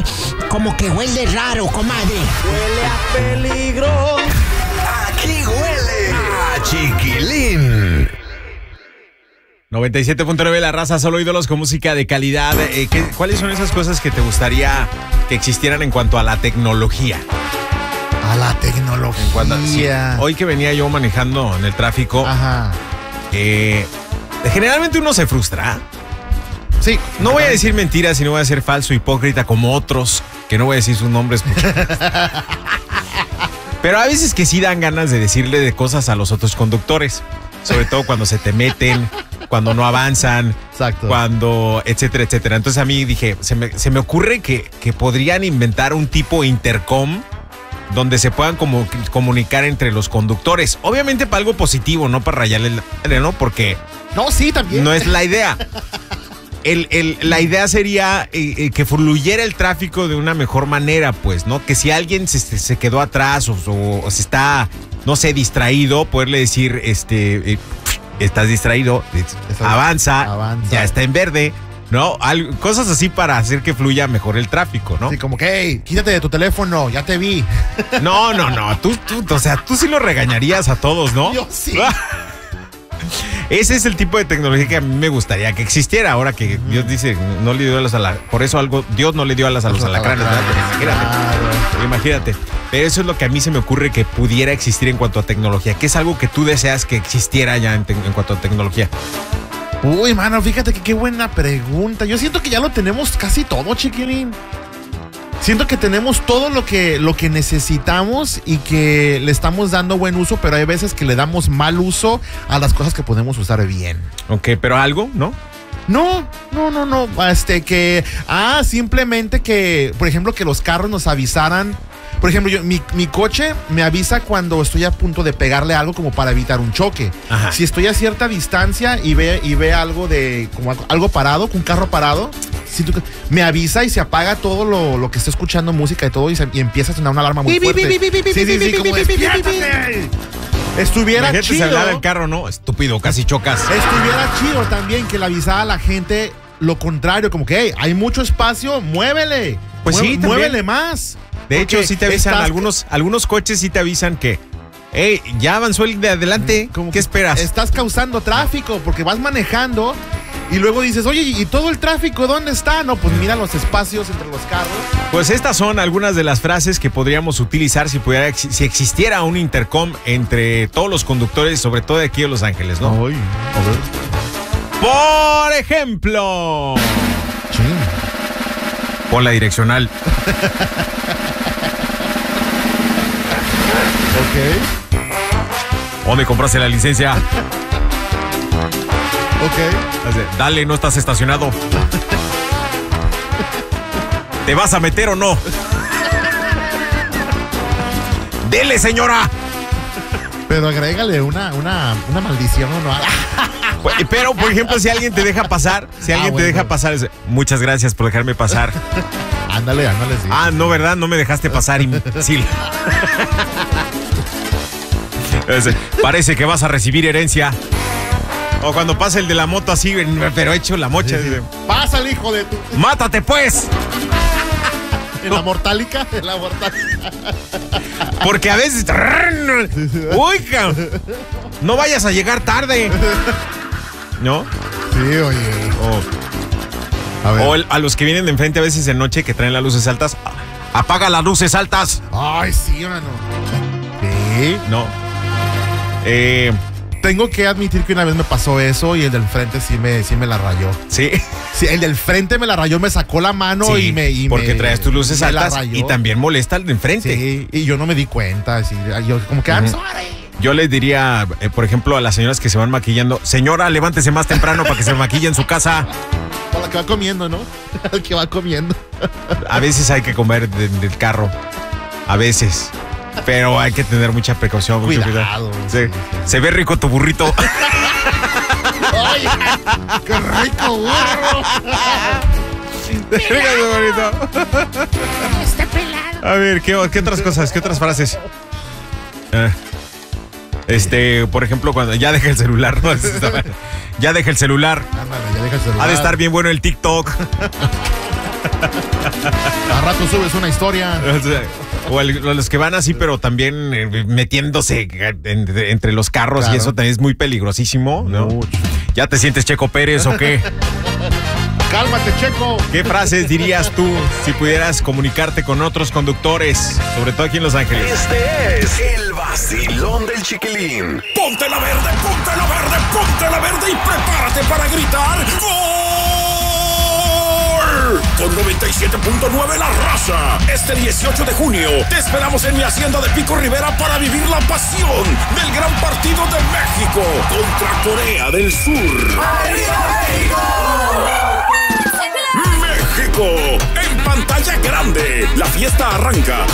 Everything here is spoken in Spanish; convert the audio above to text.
como que huele raro, comadre. Huele a peligro. Aquí huele a chiquilín. 97.9 La Raza, solo ídolos con música de calidad. ¿Cuáles son esas cosas que te gustaría que existieran en cuanto a la tecnología? A la tecnología. Sí. Hoy que venía yo manejando en el tráfico, Ajá. Generalmente uno se frustra. Sí. No voy a decir mentiras y no voy a ser falso, hipócrita como otros, que no voy a decir sus nombres. Pero a veces que sí dan ganas de decirle de cosas a los otros conductores. Sobre todo cuando se te meten, cuando no avanzan, Exacto. cuando, etcétera, etcétera. Entonces a mí dije, se me ocurre que podrían inventar un tipo intercom donde se puedan comunicar entre los conductores. Obviamente para algo positivo, no para rayarle el madre, ¿no? Porque No, sí, también. no es la idea. La idea sería que fluyera el tráfico de una mejor manera, pues, ¿no? Que si alguien se quedó atrás o se está, no sé, distraído, poderle decir, estás distraído, avanza, ya está en verde, ¿no? Cosas así para hacer que fluya mejor el tráfico, ¿no? Sí, como que, hey, quítate de tu teléfono, ya te vi. No, tú sí lo regañarías a todos, ¿no? Yo sí. Ese es el tipo de tecnología que a mí me gustaría que existiera. Ahora que Dios dice, no le dio alas a la... Por eso Dios no le dio alas a los alacranes, ¿verdad? Imagínate. Pero eso es lo que a mí se me ocurre que pudiera existir en cuanto a tecnología. ¿Qué es algo que tú deseas que existiera ya en cuanto a tecnología? Uy, mano, fíjate que qué buena pregunta. Yo siento que ya lo tenemos casi todo, chiquilín. Siento que tenemos todo lo que necesitamos y que le estamos dando buen uso, pero hay veces que le damos mal uso a las cosas que podemos usar bien. Ok, pero algo, ¿no? No. Simplemente que, por ejemplo, que los carros nos avisaran. Por ejemplo, mi coche me avisa cuando estoy a punto de pegarle algo como para evitar un choque. Ajá. Si estoy a cierta distancia y ve algo como algo parado, un carro parado, me avisa y se apaga todo lo que está escuchando música y todo y empieza a sonar una alarma muy fuerte. Sí, como despiértate. Estuviera Imagínate chido. hablar del carro, ¿no? Estúpido, casi chocas. Estuviera chido también que le avisara a la gente lo contrario, como que, hey, hay mucho espacio, muévele. Pues sí, también. Muévele más. De hecho, sí te avisan, algunos coches sí te avisan que, hey, ya avanzó el de adelante, ¿qué esperas? Estás causando tráfico porque vas manejando y luego dices, oye, ¿y todo el tráfico dónde está? No, pues mira los espacios entre los carros. Pues estas son algunas de las frases que podríamos utilizar si existiera un intercom entre todos los conductores, sobre todo de aquí de Los Ángeles, ¿no? Ay, a ver. Por ejemplo, Sí. pon la direccional. Ok. ¿Dónde compraste la licencia? Ok. Dale, no estás estacionado. ¿Te vas a meter o no? ¡Dele, señora! Pero agrégale una maldición o no. Pero, por ejemplo, si alguien te deja pasar, muchas gracias por dejarme pasar. Ándale, sí. Ah, no, ¿verdad? No me dejaste pasar, imbécil. Parece que vas a recibir herencia. O cuando pasa el de la moto así, pero hecho la mocha. Sí. Pasa el hijo de tu... ¡Mátate, pues! En la mortálica. Porque a veces... ¡Uy, cabrón! No vayas a llegar tarde. ¿No? Sí, oye. A ver. O a los que vienen de enfrente a veces de noche que traen las luces altas. ¡Apaga las luces altas! Ay, sí, mano. Sí. No. Tengo que admitir que una vez me pasó eso y el del frente sí me la rayó. Sí. Sí, el del frente me la rayó, me sacó la mano Sí, porque traes tus luces me la altas rayó. y también molesta al de enfrente. Sí, y yo no me di cuenta. Sí, yo como que, I'm sorry. Yo les diría, por ejemplo, a las señoras que se van maquillando, señora, levántese más temprano para que se maquille en su casa. Para la que va comiendo, ¿no? El que va comiendo. A veces hay que comer del carro. A veces. Pero hay que tener mucha precaución. Mucho Cuidado. Sí. Se ve rico tu burrito. ¡Ay! ¡Qué rico, burro! Rico tu burrito. Está pelado. A ver, ¿qué otras cosas? ¿Qué otras frases? Por ejemplo, cuando ya deja el celular, ¿no? Ya deja el celular. Ándale, ya deja el celular. Ha de estar bien bueno el TikTok. A rato subes una historia. O sea, o los que van así, pero también metiéndose entre los carros, Claro. y eso también es muy peligrosísimo, ¿no? Mucho. ¿Ya te sientes Checo Pérez o qué? Cálmate, Checo. ¿Qué frases dirías tú si pudieras comunicarte con otros conductores, sobre todo aquí en Los Ángeles? Este es el vacilón del Chiquilín. Ponte la verde, ponte la verde, ponte la verde y prepárate para gritar ¡Gol! Con 97.9 La Raza. Este 18 de junio te esperamos en mi hacienda de Pico Rivera para vivir la pasión del gran partido de México contra Corea del Sur. México en pantalla grande. La fiesta arranca